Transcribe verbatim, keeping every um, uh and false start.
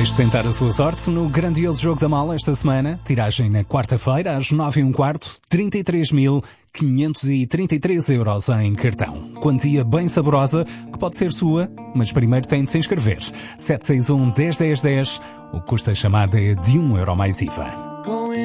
Deixe tentar a sua sorte no grandioso jogo da mala esta semana. Tiragem na quarta-feira, às nove e um quarto, trinta e três mil quinhentos e trinta e três euros em cartão. Quantia bem saborosa, que pode ser sua, mas primeiro tem de se inscrever. sete seis um, dez dez dez. O custo da chamada é de um euro mais I V A.